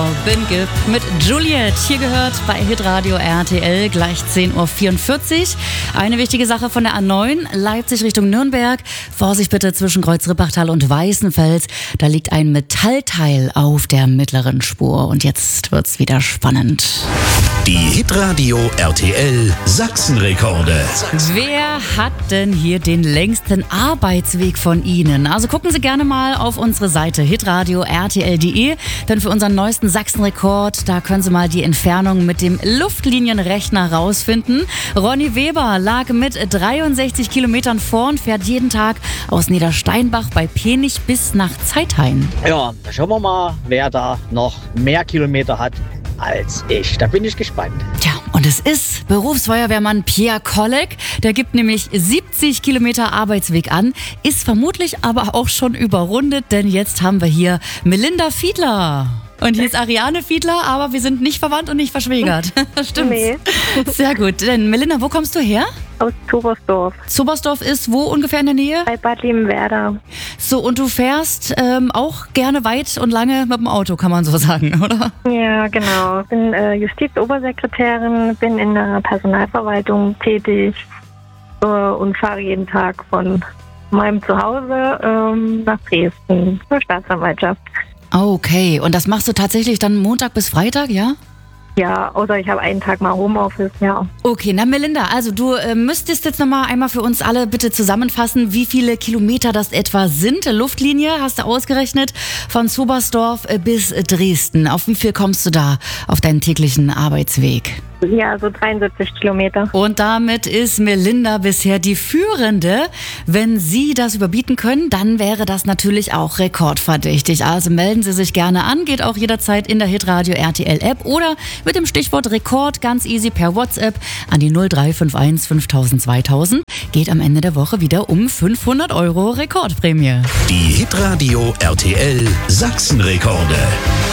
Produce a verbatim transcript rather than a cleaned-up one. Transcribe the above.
Ben Gibb mit Juliet. Hier gehört bei Hitradio R T L gleich zehn Uhr vierundvierzig. Eine wichtige Sache von der A neun, Leipzig Richtung Nürnberg. Vorsicht bitte zwischen Kreuz-Rippachtal und Weißenfels. Da liegt ein Metallteil auf der mittleren Spur. Und jetzt wird's wieder spannend. Die Hitradio R T L Sachsenrekorde. Wer hat denn hier den längsten Arbeitsweg von Ihnen? Also gucken Sie gerne mal auf unsere Seite hitradio r t l punkt d e, denn für unseren neuesten Sachsenrekord, da können Sie mal die Entfernung mit dem Luftlinienrechner rausfinden. Ronny Weber lag mit dreiundsechzig Kilometern vorn, fährt jeden Tag aus Niedersteinbach bei Penich bis nach Zeithain. Ja, schauen wir mal, wer da noch mehr Kilometer hat als ich. Da bin ich gespannt. Tja, und es ist Berufsfeuerwehrmann Pierre Kolleg. Der gibt nämlich siebzig Kilometer Arbeitsweg an, ist vermutlich aber auch schon überrundet, denn jetzt haben wir hier Melinda Fiedler. Und hier ist Ariane Fiedler, aber wir sind nicht verwandt und nicht verschwägert. Stimmt. Nee. Sehr gut. Denn Melinda, wo kommst du her? Aus Zobersdorf, Zobersdorf ist wo ungefähr in der Nähe? bei Bad Liebenwerda. So, und du fährst ähm, auch gerne weit und lange mit dem Auto, kann man so sagen, oder? Ja, genau. Bin äh, Justizobersekretärin, bin in der Personalverwaltung tätig äh, und fahre jeden Tag von meinem Zuhause ähm, nach Dresden zur Staatsanwaltschaft. Okay, und das machst du tatsächlich dann Montag bis Freitag, ja? Ja, außer ich habe einen Tag mal Homeoffice, ja. Okay, na Melinda, also du äh, müsstest jetzt nochmal einmal für uns alle bitte zusammenfassen, wie viele Kilometer das etwa sind. Luftlinie hast du ausgerechnet von Zobersdorf äh, bis Dresden. Auf wie viel kommst du da auf deinen täglichen Arbeitsweg? Ja, so dreiundsiebzig Kilometer. Und damit ist Melinda bisher die Führende. Wenn Sie das überbieten können, dann wäre das natürlich auch rekordverdächtig. Also melden Sie sich gerne an, geht auch jederzeit in der Hitradio R T L App oder mit dem Stichwort Rekord ganz easy per WhatsApp an die null drei fünf eins fünftausend zweitausend. Geht am Ende der Woche wieder um fünfhundert Euro Rekordprämie. Die Hitradio R T L Sachsenrekorde.